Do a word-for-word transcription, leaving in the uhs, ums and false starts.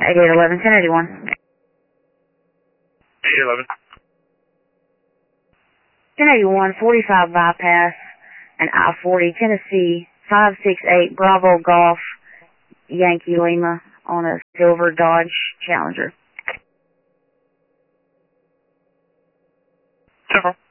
eighty-eight eleven, ten eighty-one. eight eleven. ten eighty-one, forty-five bypass, and I forty, Tennessee, five six eight, Bravo Golf, Yankee Lima, on a silver Dodge Challenger. Several.